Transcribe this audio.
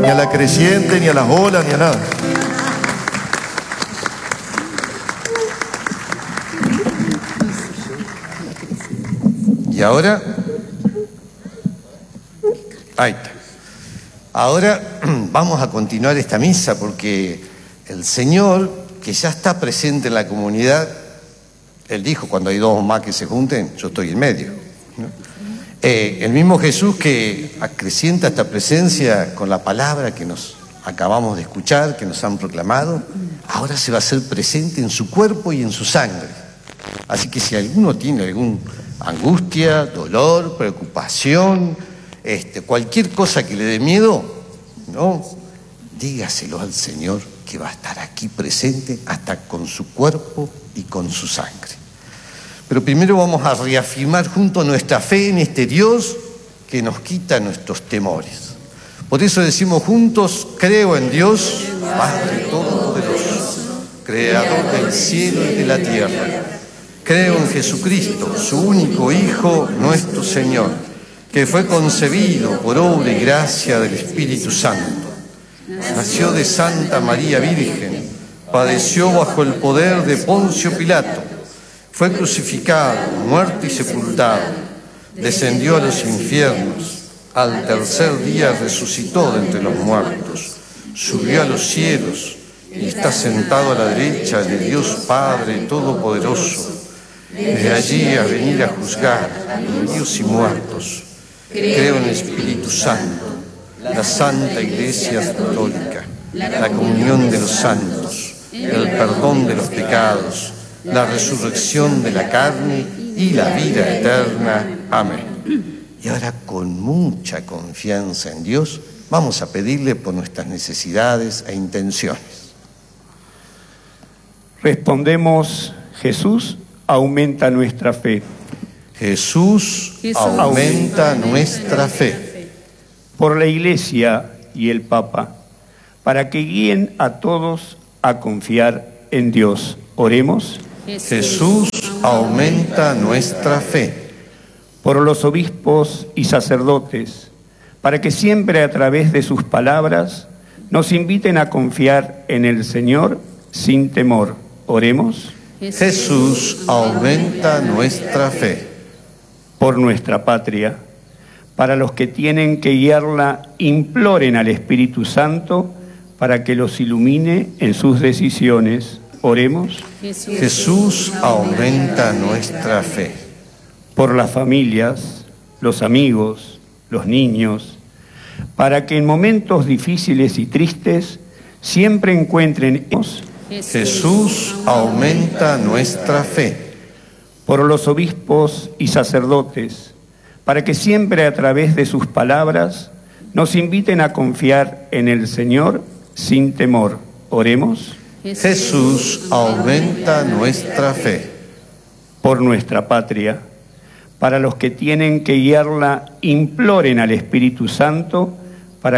a la creciente, ni a las olas, ni a nada. Y ahora, ahí está. Ahora vamos a continuar esta misa porque el Señor, que ya está presente en la comunidad, Él dijo, cuando hay dos o más que se junten, yo estoy en medio, ¿no? El mismo Jesús que acrecienta esta presencia con la palabra que nos acabamos de escuchar, que nos han proclamado, ahora se va a hacer presente en su cuerpo y en su sangre. Así que si alguno tiene alguna angustia, dolor, preocupación, cualquier cosa que le dé miedo, ¿no? Dígaselo al Señor que va a estar aquí presente hasta con su cuerpo y con su sangre. Pero primero vamos a reafirmar junto nuestra fe en este Dios que nos quita nuestros temores. Por eso decimos juntos, creo en Dios, Padre Todopoderoso, Creador del cielo y de la tierra. Creo en Jesucristo, su único Hijo, nuestro Señor, que fue concebido por obra y gracia del Espíritu Santo. Nació de Santa María Virgen, padeció bajo el poder de Poncio Pilato, fue crucificado, muerto y sepultado, descendió a los infiernos, al tercer día resucitó de entre los muertos, subió a los cielos y está sentado a la derecha de Dios Padre Todopoderoso. Desde allí a venir a juzgar a vivos y muertos. Creo en el Espíritu Santo, la Santa Iglesia Católica, la comunión de los santos, el perdón de los pecados, la resurrección de la carne y la vida eterna. Amén. Y ahora, con mucha confianza en Dios, vamos a pedirle por nuestras necesidades e intenciones. Respondemos, Jesús, aumenta nuestra fe. Jesús, aumenta nuestra fe. Por la Iglesia y el Papa, para que guíen a todos a confiar en Dios. Oremos. Jesús, aumenta nuestra fe. Por los obispos y sacerdotes, para que siempre a través de sus palabras nos inviten a confiar en el Señor sin temor. Oremos. Jesús, aumenta nuestra fe. Por nuestra patria, para los que tienen que guiarla, imploren al Espíritu Santo para que los ilumine en sus decisiones. Oremos. Jesús, aumenta nuestra fe. Por las familias, los amigos, los niños, para que en momentos difíciles y tristes siempre encuentren. Jesús, aumenta nuestra fe. Por los obispos y sacerdotes, para que siempre a través de sus palabras nos inviten a confiar en el Señor sin temor. Oremos. Jesús, aumenta nuestra fe. Por nuestra patria, para los que tienen que guiarla, imploren al Espíritu Santo